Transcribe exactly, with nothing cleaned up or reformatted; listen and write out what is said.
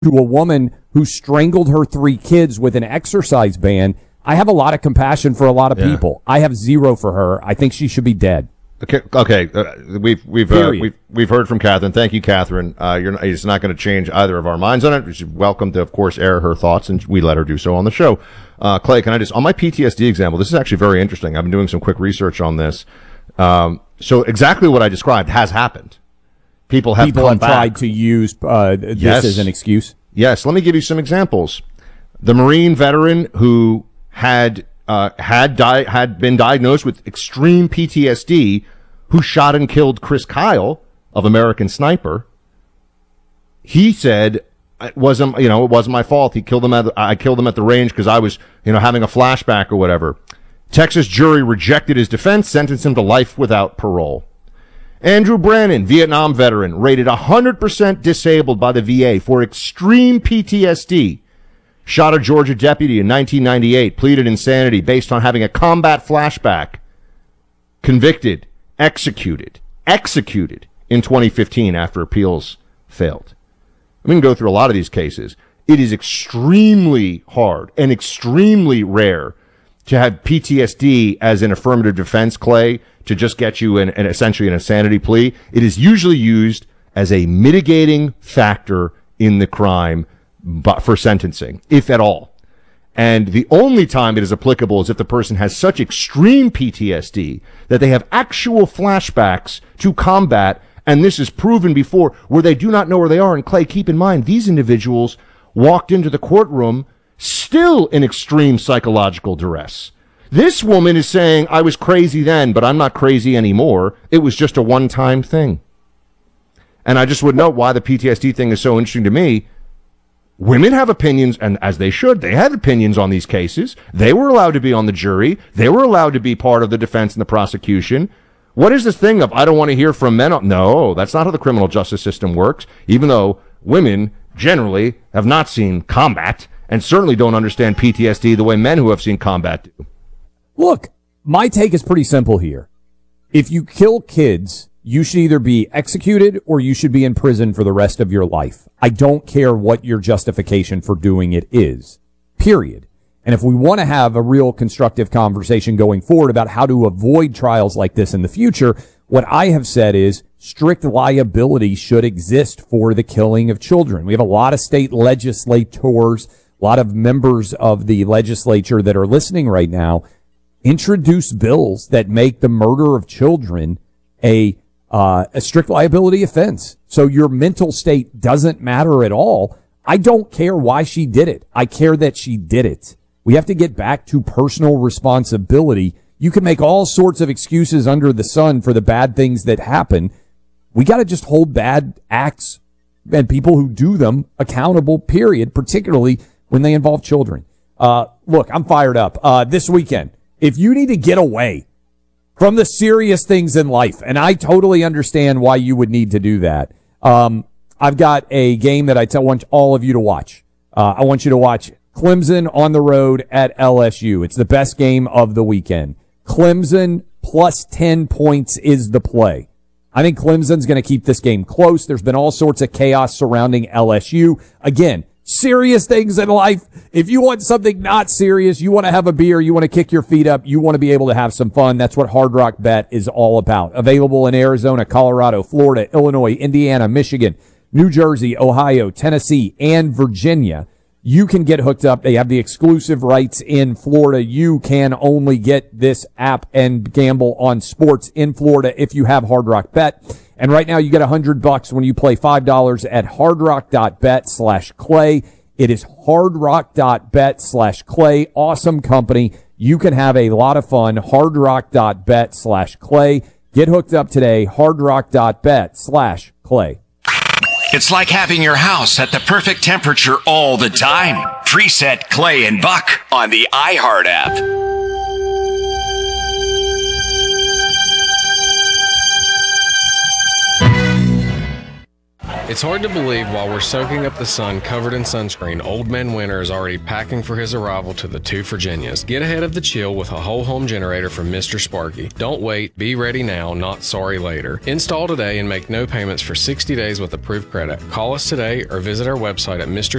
to a woman who strangled her three kids with an exercise band, I have a lot of compassion for a lot of yeah. people. I have zero for her. I think she should be dead. Okay, okay. Uh, we've we've uh, we've we've heard from Catherine. Thank you, Catherine. Uh, you're not, it's not going to change either of our minds on it. She's welcome to, of course, air her thoughts, and we let her do so on the show. Uh, Clay, can I just on my P T S D example? This is actually very interesting. I've been doing some quick research on this. Um, so exactly what I described has happened. People have people come have back. tried to use uh, this yes. as an excuse. Yes. Let me give you some examples. The Marine veteran who had uh, had di- had been diagnosed with extreme P T S D, who shot and killed Chris Kyle of American Sniper. He said it wasn't, you know, it wasn't my fault. He killed him at the, I killed him at the range because I was, you know, having a flashback or whatever. Texas jury rejected his defense, sentenced him to life without parole. Andrew Brannon, Vietnam veteran, rated one hundred percent disabled by the V A for extreme P T S D. Shot a Georgia deputy in nineteen ninety-eight, pleaded insanity based on having a combat flashback. Convicted, executed, executed in twenty fifteen after appeals failed. We can go through a lot of these cases. It is extremely hard and extremely rare to have P T S D as an affirmative defense, Clay, to just get you an, an essentially an insanity plea. It is usually used as a mitigating factor in the crime but for sentencing, if at all. And the only time it is applicable is if the person has such extreme P T S D that they have actual flashbacks to combat, and this is proven before, where they do not know where they are. And Clay, keep in mind, these individuals walked into the courtroom still in extreme psychological duress. This woman is saying, I was crazy then, but I'm not crazy anymore. It was just a one-time thing. And I just would note why the P T S D thing is so interesting to me. Women have opinions, and as they should, they had opinions on these cases. They were allowed to be on the jury. They were allowed to be part of the defense and the prosecution. What is this thing of, I don't want to hear from men? No, that's not how the criminal justice system works, even though women generally have not seen combat and certainly don't understand P T S D the way men who have seen combat do. Look, my take is pretty simple here. If you kill kids, you should either be executed or you should be in prison for the rest of your life. I don't care what your justification for doing it is, period. And if we want to have a real constructive conversation going forward about how to avoid trials like this in the future, what I have said is strict liability should exist for the killing of children. We have a lot of state legislators, a lot of members of the legislature that are listening right now, introduce bills that make the murder of children a uh, a strict liability offense. So your mental state doesn't matter at all. I don't care why she did it. I care that she did it. We have to get back to personal responsibility. You can make all sorts of excuses under the sun for the bad things that happen. We got to just hold bad acts and people who do them accountable, period, particularly when they involve children. Uh, look, I'm fired up. Uh, this weekend, if you need to get away from the serious things in life, and I totally understand why you would need to do that, um, I've got a game that I tell, want all of you to watch. Uh, I want you to watch Clemson on the road at L S U. It's the best game of the weekend. Clemson plus ten points is the play. I think Clemson's going to keep this game close. There's been all sorts of chaos surrounding L S U. Again, serious things in life. If you want something not serious, you want to have a beer, you want to kick your feet up, you want to be able to have some fun, that's what Hard Rock Bet is all about. Available in Arizona, Colorado, Florida, Illinois, Indiana, Michigan, New Jersey, Ohio, Tennessee, and Virginia. You can get hooked up. They have the exclusive rights in Florida. You can only get this app and gamble on sports in Florida if you have Hard Rock Bet. And right now you get a hundred bucks when you play five dollars at hardrock.bet slash clay. It is hardrock.bet slash clay. Awesome company. You can have a lot of fun. hardrock.bet slash clay. Get hooked up today. hardrock.bet slash clay. It's like having your house at the perfect temperature all the time. Preset Clay and Buck on the iHeart app. It's hard to believe while we're soaking up the sun covered in sunscreen, Old Man Winter is already packing for his arrival to the two Virginias. Get ahead of the chill with a whole home generator from Mister Sparky. Don't wait, be ready now, not sorry later. Install today and make no payments for sixty days with approved credit. Call us today or visit our website at Mister